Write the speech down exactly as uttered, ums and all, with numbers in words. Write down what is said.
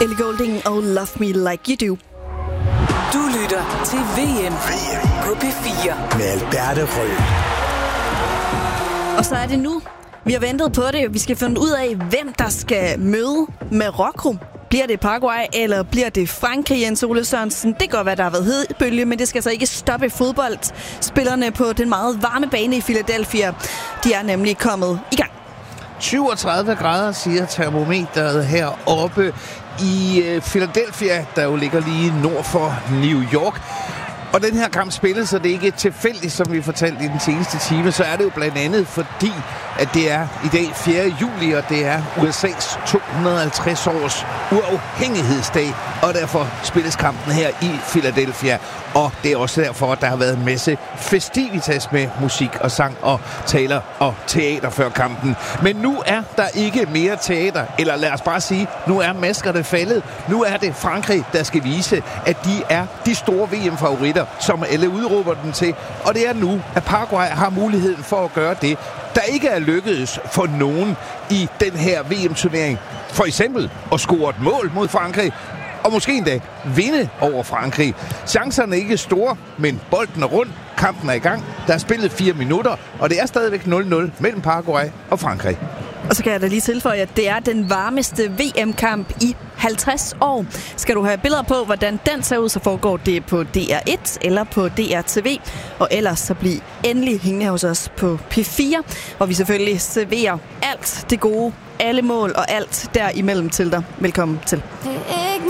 Ellie Goulding og Love Me Like You Do. Du lytter til V M på P fire med Alberte Rød. Og så er det nu. Vi har ventet på det. Vi skal finde ud af, hvem der skal møde Marokko. Bliver det Paraguay, eller bliver det Frankrig, Jens Ole Sørensen? Det kan godt være, der har været hedbølge, men det skal så ikke stoppe fodboldspillerne på den meget varme bane i Philadelphia. De er nemlig kommet i gang. syvogtredive grader, siger termometeret heroppe i Philadelphia, der jo ligger lige nord for New York. Og den her kamp spilles, så det er ikke tilfældigt, som vi fortalte i den seneste time, så er det jo blandt andet fordi, at det er i dag fjerde juli, og det er U S A's to hundrede og halvtreds års uafhængighedsdag, og derfor spilles kampen her i Philadelphia. Og det er også derfor, at der har været en masse festivitas med musik og sang og taler og teater før kampen. Men nu er der ikke mere teater, eller lad os bare sige, nu er maskerne faldet. Nu er det Frankrig, der skal vise, at de er de store V M-favoritter, som alle udråber dem til. Og det er nu, at Paraguay har muligheden for at gøre det, der ikke er lykkedes for nogen i den her V M-turnering. For eksempel at score et mål mod Frankrig, og måske endda vinde over Frankrig. Chancerne er ikke store, men bolden er rundt. Kampen er i gang. Der er spillet fire minutter, og det er stadigvæk nul nul mellem Paraguay og Frankrig. Og så kan jeg da lige tilføje, at det er den varmeste V M-kamp i halvtreds år. Skal du have billeder på, hvordan den ser ud, så foregår det på D R et eller på D R T V. Og ellers så bliv endelig hængende hos os på P fire, hvor vi selvfølgelig serverer alt det gode, alle mål og alt derimellem til dig. Velkommen til.